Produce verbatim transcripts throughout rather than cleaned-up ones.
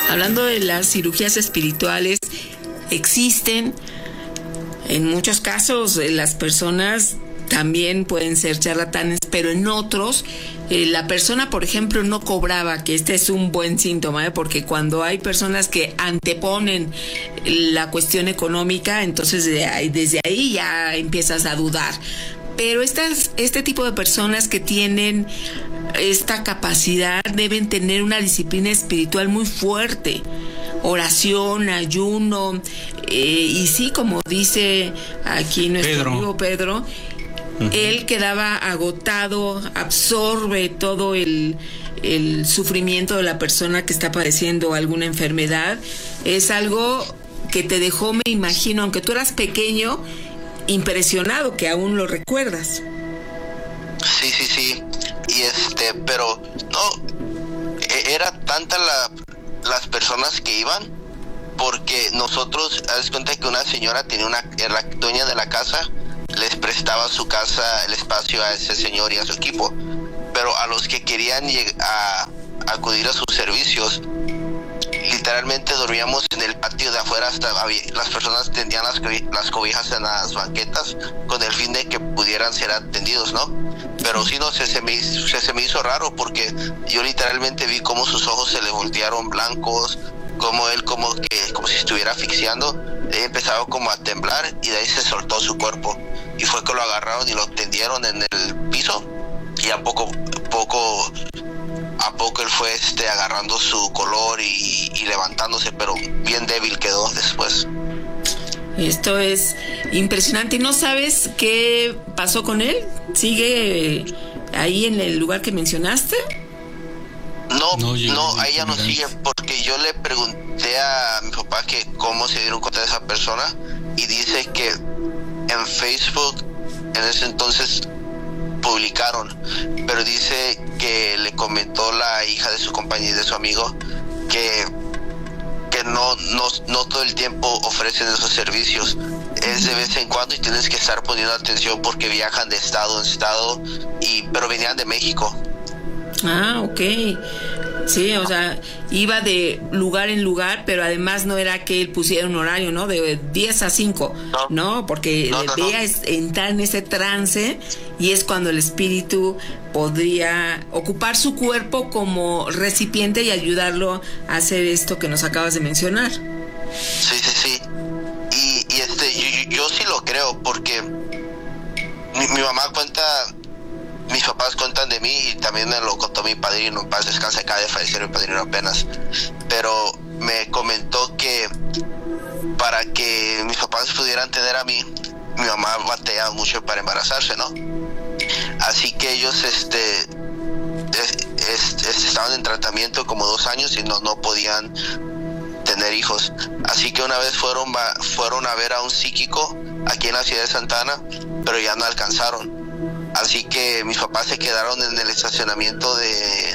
Hablando de las cirugías espirituales, existen, en muchos casos, las personas también pueden ser charlatanes, pero en otros, eh, la persona, por ejemplo, no cobraba, que este es un buen síntoma, ¿eh? Porque cuando hay personas que anteponen la cuestión económica, entonces de ahí, desde ahí ya empiezas a dudar. Pero estas, este tipo de personas que tienen esta capacidad deben tener una disciplina espiritual muy fuerte, oración, ayuno, eh, y sí, como dice aquí nuestro Pedro. amigo Pedro, uh-huh. Él quedaba agotado, absorbe todo el, el sufrimiento de la persona que está padeciendo alguna enfermedad. Es algo que te dejó, me imagino, aunque tú eras pequeño, impresionado, que aún lo recuerdas. Sí, sí, sí. Y este, pero no, era tanta la, las personas que iban, porque nosotros, haz cuenta que una señora tenía una, la dueña de la casa, les prestaba su casa, el espacio a ese señor y a su equipo, pero a los que querían lleg- a, a acudir a sus servicios, literalmente dormíamos en el patio de afuera, hasta había, las personas tendían las, las cobijas en las banquetas con el fin de que pudieran ser atendidos, ¿no? Pero sí, no sé, se me, se, se me hizo raro, porque yo literalmente vi cómo sus ojos se le voltearon blancos, como él como que como si estuviera asfixiando. Él empezaba como a temblar y de ahí se soltó su cuerpo, y fue que lo agarraron y lo tendieron en el piso, y a poco poco a poco él fue este agarrando su color y, y levantándose, pero bien débil quedó después. Esto es impresionante. ¿Y no sabes qué pasó con él? ¿Sigue ahí en el lugar que mencionaste? No, no, no, ahí ya no sigue, porque yo le pregunté a mi papá que cómo se dieron cuenta de esa persona, y dice que en Facebook en ese entonces publicaron, pero dice que le comentó la hija de su compañero, de su amigo, que que no, no, no todo el tiempo ofrecen esos servicios, es de vez en cuando, y tienes que estar poniendo atención porque viajan de estado en estado, y pero venían de México. Ah, ok. Sí, o sea, iba de lugar en lugar, pero además no era que él pusiera un horario, ¿no? De diez a cinco, no, ¿no? Porque no, no, debía no. entrar en ese trance, y es cuando el espíritu podría ocupar su cuerpo como recipiente y ayudarlo a hacer esto que nos acabas de mencionar. Sí, sí, sí. Y, y este, yo, yo sí lo creo, porque mi, mi mamá cuenta... Mis papás cuentan de mí, y también me lo contó mi padrino, en paz descanse, acaba de fallecer mi padrino apenas, pero me comentó que para que mis papás pudieran tener a mí, mi mamá batallaba mucho para embarazarse, ¿no? Así que ellos este, es, es, es, estaban en tratamiento como dos años y no, no podían tener hijos. Así que una vez fueron, fueron a ver a un psíquico aquí en la ciudad de Santa Ana, pero ya no alcanzaron. Así que mis papás se quedaron en el estacionamiento de,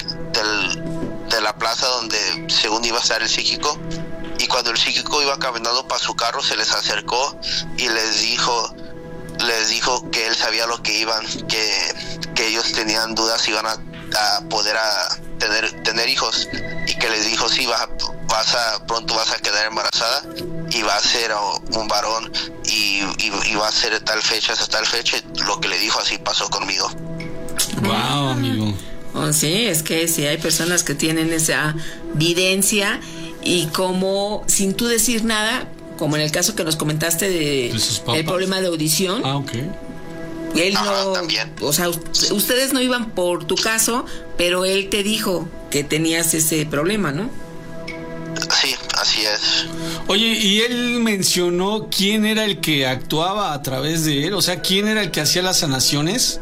del, de la plaza donde según iba a estar el psíquico, y cuando el psíquico iba caminando para su carro se les acercó y les dijo les dijo que él sabía lo que iban, que, que ellos tenían dudas si iban a, a poder a tener, tener hijos, y que les dijo sí, vas a, vas a, pronto vas a quedar embarazada y va a ser un varón, y, y, y va a ser de tal fecha hasta tal fecha. Lo que le dijo, así pasó conmigo. Wow, amigo. Oh, sí, es que sí hay personas que tienen esa videncia, y como sin tú decir nada, como en el caso que nos comentaste de, ¿De el problema de audición. Ah, ok. Él Ajá, no, también. O sea, ustedes no iban por tu caso, pero él te dijo que tenías ese problema, ¿no? Sí, así es. Oye, ¿y él mencionó quién era el que actuaba a través de él? O sea, ¿quién era el que hacía las sanaciones?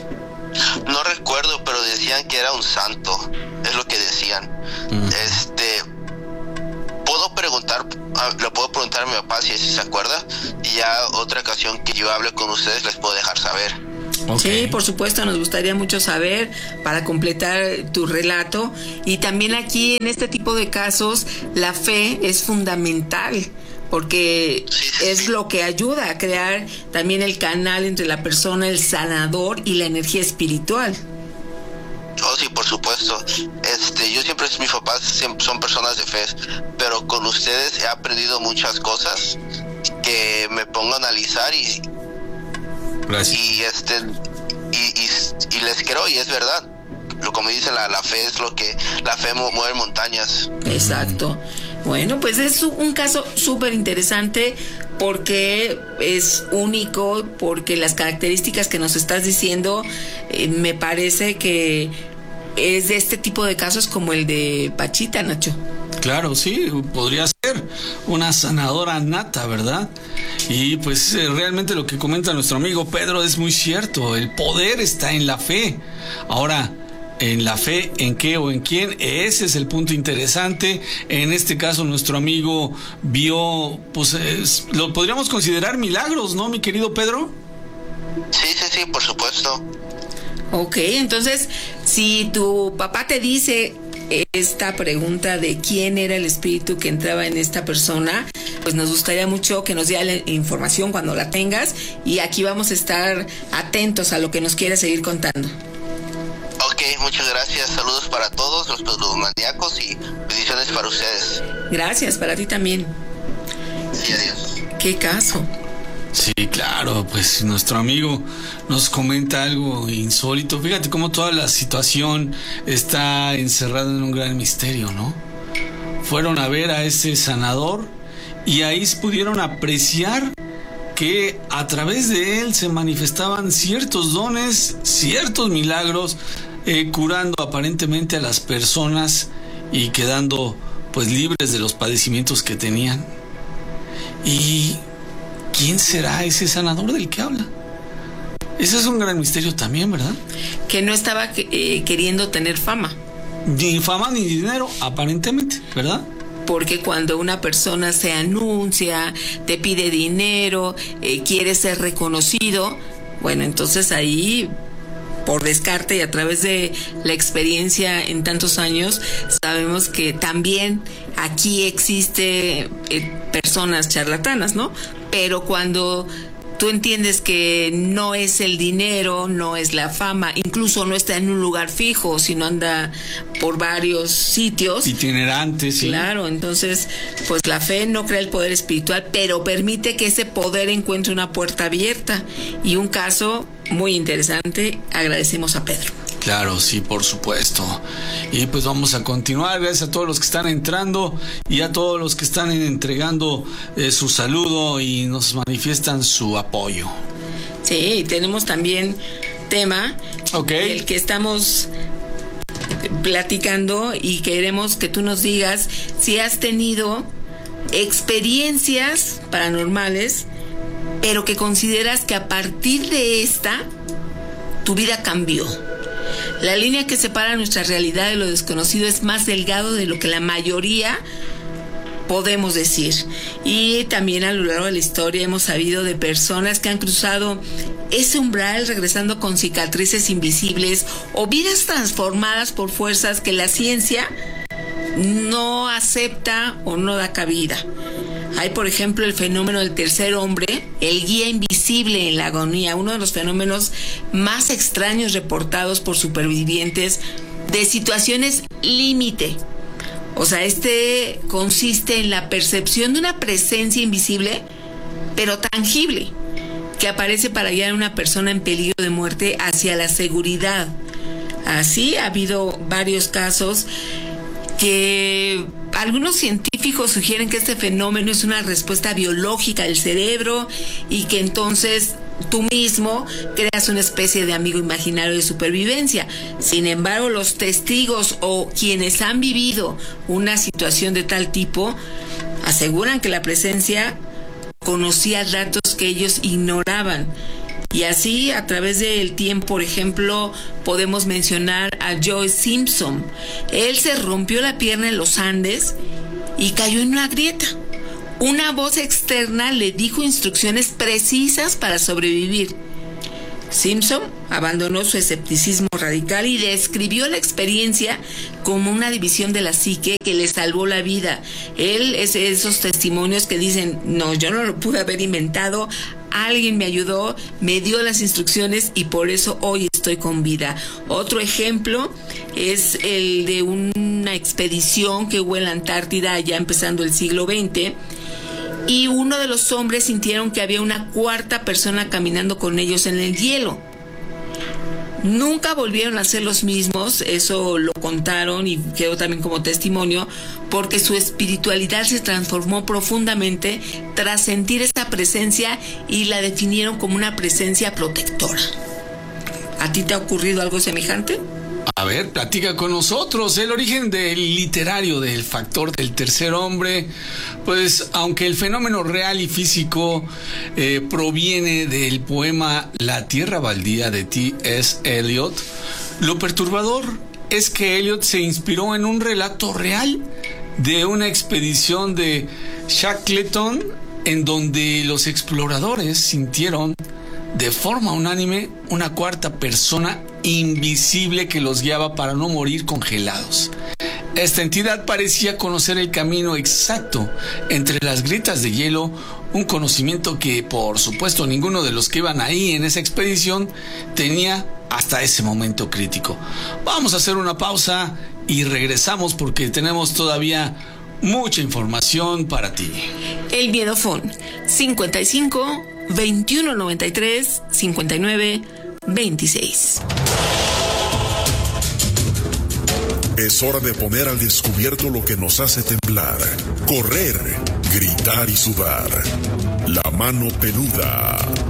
No recuerdo, pero decían que era un santo, es lo que decían. Mm. Este, puedo preguntar, le puedo preguntar a mi papá si se acuerda, y ya otra ocasión que yo hable con ustedes les puedo dejar saber. Okay. Sí, por supuesto, nos gustaría mucho saber para completar tu relato. Y también aquí en este tipo de casos la fe es fundamental, porque sí, sí, es sí. lo que ayuda a crear también el canal entre la persona, el sanador y la energía espiritual. Oh, sí, por supuesto. Este, yo siempre, mis papás siempre son personas de fe, pero con ustedes he aprendido muchas cosas que me pongo a analizar y Gracias. y este y, y, y les creo, y es verdad. Lo como dicen, la, la fe es lo que la fe mueve montañas. Exacto. Bueno, pues es un caso súper interesante porque es único, porque las características que nos estás diciendo eh, me parece que es de este tipo de casos como el de Pachita, Nacho. Claro, sí, podría ser una sanadora nata, ¿verdad? Y pues eh, realmente lo que comenta nuestro amigo Pedro es muy cierto, el poder está en la fe. Ahora, en la fe, ¿en qué o en quién? Ese es el punto interesante. En este caso, nuestro amigo vio, pues, es, lo podríamos considerar milagros, ¿no, mi querido Pedro? Sí, sí, sí, por supuesto. Ok, entonces, si tu papá te dice esta pregunta de quién era el espíritu que entraba en esta persona, pues nos gustaría mucho que nos diera la información cuando la tengas, y aquí vamos a estar atentos a lo que nos quieras seguir contando. Ok, muchas gracias. Saludos para todos los, los maníacos y bendiciones para ustedes. Gracias, para ti también. Sí, adiós. ¿Qué caso? Sí, claro, pues nuestro amigo nos comenta algo insólito. Fíjate cómo toda la situación está encerrada en un gran misterio, ¿no? Fueron a ver a ese sanador y ahí pudieron apreciar que a través de él se manifestaban ciertos dones, ciertos milagros, eh, curando aparentemente a las personas y quedando pues libres de los padecimientos que tenían. Y ¿quién será ese sanador del que habla? Ese es un gran misterio también, ¿verdad? Que no estaba eh, queriendo tener fama. Ni fama ni dinero, aparentemente, ¿verdad? Porque cuando una persona se anuncia, te pide dinero, eh, quiere ser reconocido, bueno, entonces ahí, por descarte y a través de la experiencia en tantos años, sabemos que también aquí existe eh, personas charlatanas, ¿no? Pero cuando tú entiendes que no es el dinero, no es la fama, incluso no está en un lugar fijo, sino anda por varios sitios. Itinerantes, sí. Claro, entonces, pues la fe no crea el poder espiritual, pero permite que ese poder encuentre una puerta abierta. Y un caso muy interesante, agradecemos a Pedro. Claro, sí, por supuesto. Y pues vamos a continuar. Gracias a todos los que están entrando y a todos los que están entregando eh, su saludo y nos manifiestan su apoyo. Sí, tenemos también tema, okay, el que estamos platicando, y queremos que tú nos digas si has tenido experiencias paranormales, pero que consideras que a partir de esta tu vida cambió. La línea que separa nuestra realidad de lo desconocido es más delgado de lo que la mayoría podemos decir. Y también a lo largo de la historia hemos sabido de personas que han cruzado ese umbral regresando con cicatrices invisibles o vidas transformadas por fuerzas que la ciencia no acepta o no da cabida. Hay, por ejemplo, el fenómeno del tercer hombre, el guía invisible en la agonía, uno de los fenómenos más extraños reportados por supervivientes de situaciones límite. O sea, este consiste en la percepción de una presencia invisible, pero tangible, que aparece para guiar a una persona en peligro de muerte hacia la seguridad. Así ha habido varios casos que algunos científicos sugieren que este fenómeno es una respuesta biológica del cerebro y que entonces tú mismo creas una especie de amigo imaginario de supervivencia. Sin embargo, los testigos o quienes han vivido una situación de tal tipo aseguran que la presencia conocía datos que ellos ignoraban. Y así, a través del tiempo, por ejemplo, podemos mencionar a Joe Simpson. Él se rompió la pierna en los Andes y cayó en una grieta. Una voz externa le dijo instrucciones precisas para sobrevivir. Simpson abandonó su escepticismo radical y describió la experiencia como una división de la psique que le salvó la vida. Él es de esos testimonios que dicen, no, yo no lo pude haber inventado, alguien me ayudó, me dio las instrucciones y por eso hoy estoy estoy con vida. Otro ejemplo es el de una expedición que hubo en la Antártida ya empezando el siglo veinte, y uno de los hombres sintieron que había una cuarta persona caminando con ellos en el hielo. Nunca volvieron a ser los mismos, eso lo contaron y quedó también como testimonio, porque su espiritualidad se transformó profundamente tras sentir esta presencia y la definieron como una presencia protectora. ¿A ti te ha ocurrido algo semejante? A ver, platica con nosotros. El origen del literario del factor del tercer hombre, pues aunque el fenómeno real y físico eh, proviene del poema La Tierra Baldía de T S Eliot, lo perturbador es que Eliot se inspiró en un relato real de una expedición de Shackleton en donde los exploradores sintieron de forma unánime una cuarta persona invisible que los guiaba para no morir congelados. Esta entidad parecía conocer el camino exacto entre las grietas de hielo, un conocimiento que, por supuesto, ninguno de los que iban ahí en esa expedición tenía hasta ese momento crítico. Vamos a hacer una pausa y regresamos porque tenemos todavía mucha información para ti. El Miedofón, cincuenta y cinco, veintiuno noventa y tres, cincuenta y nueve, veintiséis. Es hora de poner al descubierto lo que nos hace temblar, correr, gritar y sudar. La mano peluda.